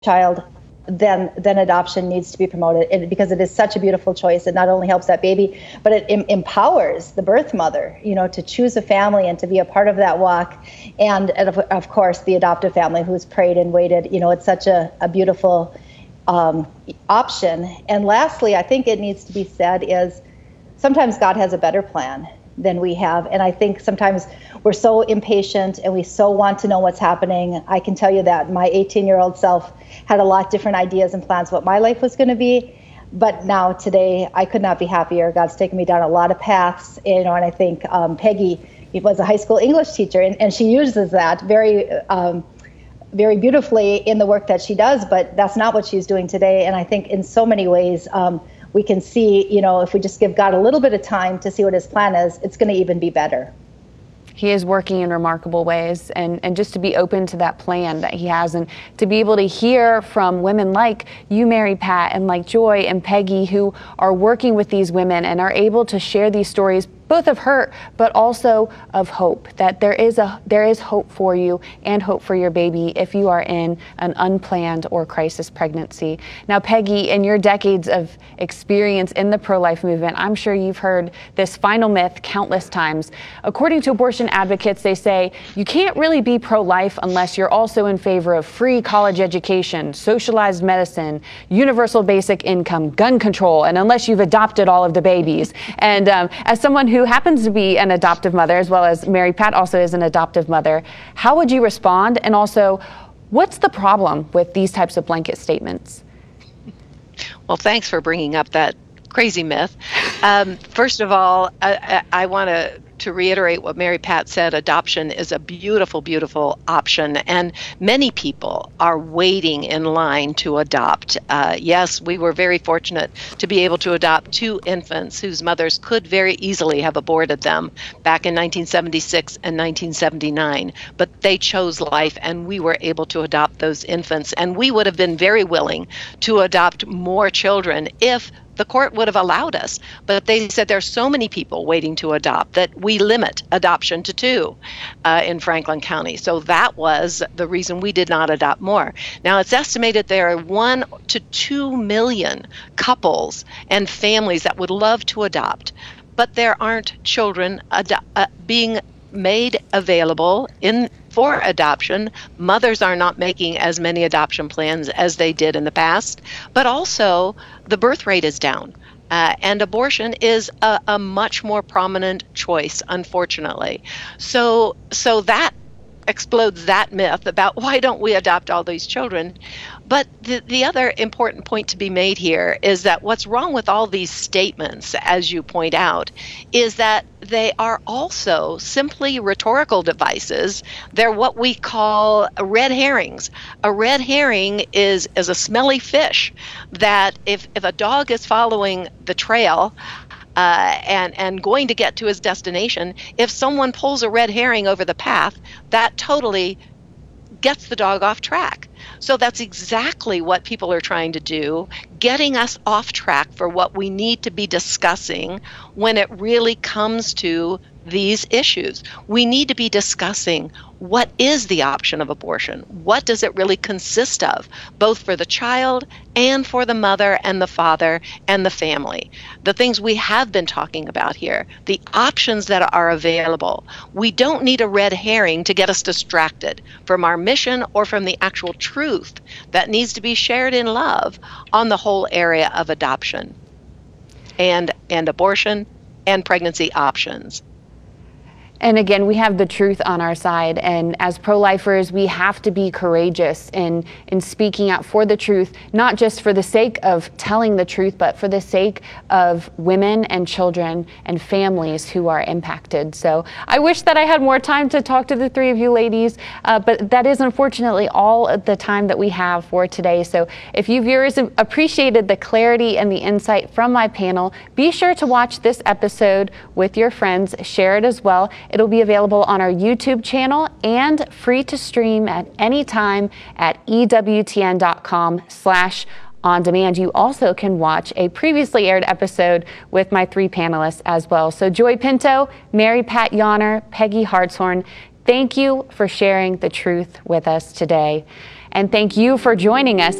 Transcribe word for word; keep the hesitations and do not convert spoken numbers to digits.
child, then then adoption needs to be promoted, it, because it is such a beautiful choice. It not only helps that baby, but it em- empowers the birth mother, you know, to choose a family and to be a part of that walk. And, and of, of course, the adoptive family who's prayed and waited. You know, it's such a, a beautiful um, option. And lastly, I think it needs to be said is sometimes God has a better plan than we have. And I think sometimes we're so impatient and we so want to know what's happening. I can tell you that my eighteen-year-old self had a lot different ideas and plans what my life was going to be. But now today, I could not be happier. God's taken me down a lot of paths, you know, and I think um, Peggy was a high school English teacher, and, and she uses that very, um, very beautifully in the work that she does, but that's not what she's doing today. And I think in so many ways, um, we can see, you know, if we just give God a little bit of time to see what his plan is, it's going to even be better. He is working in remarkable ways, and, and just to be open to that plan that he has, and to be able to hear from women like you, Mary Pat, and like Joy and Peggy, who are working with these women and are able to share these stories, both of hurt, but also of hope, that there is a there is hope for you and hope for your baby if you are in an unplanned or crisis pregnancy. Now, Peggy, in your decades of experience in the pro-life movement, I'm sure you've heard this final myth countless times. According to abortion advocates, they say you can't really be pro-life unless you're also in favor of free college education, socialized medicine, universal basic income, gun control, and unless you've adopted all of the babies. And um, as someone who happens to be an adoptive mother, as well as Mary Pat also is an adoptive mother, how would you respond? And also, what's the problem with these types of blanket statements? Well, thanks for bringing up that crazy myth. Um, first of all, I, I, I want to to reiterate what Mary Pat said. Adoption is a beautiful, beautiful option, and many people are waiting in line to adopt. Uh, yes, we were very fortunate to be able to adopt two infants whose mothers could very easily have aborted them back in nineteen seventy-six and nineteen seventy-nine, but they chose life, and we were able to adopt those infants, and we would have been very willing to adopt more children if the court would have allowed us. But they said there's so many people waiting to adopt that we limit adoption to two uh, in Franklin County. So that was the reason we did not adopt more. Now, it's estimated there are one to two million couples and families that would love to adopt, but there aren't children ado- uh, being made available in for adoption. Mothers are not making as many adoption plans as they did in the past, but also the birth rate is down. Uh, and abortion is a, a much more prominent choice, unfortunately. So, so that explodes that myth about why don't we adopt all these children. But the, the other important point to be made here is that what's wrong with all these statements, as you point out, is that they are also simply rhetorical devices. They're what we call red herrings. A red herring is, is a smelly fish that if, if a dog is following the trail, Uh, and, and going to get to his destination, if someone pulls a red herring over the path, that totally gets the dog off track. So that's exactly what people are trying to do, getting us off track for what we need to be discussing when it really comes to these issues. We need to be discussing what is the option of abortion? What does it really consist of, both for the child and for the mother and the father and the family? The things we have been talking about here, the options that are available. We don't need a red herring to get us distracted from our mission or from the actual truth that needs to be shared in love on the whole area of adoption and, and abortion and pregnancy options. And again, we have the truth on our side, and as pro-lifers, we have to be courageous in, in speaking out for the truth, not just for the sake of telling the truth, but for the sake of women and children and families who are impacted. So I wish that I had more time to talk to the three of you ladies, uh, but that is unfortunately all of the time that we have for today. So if you viewers appreciated the clarity and the insight from my panel, be sure to watch this episode with your friends, share it as well. It'll be available on our YouTube channel and free to stream at any time at E W T N dot com slash on demand. You also can watch a previously aired episode with my three panelists as well. So Joy Pinto, Mary Pat Yonner, Peggy Hartshorn, thank you for sharing the truth with us today. And thank you for joining us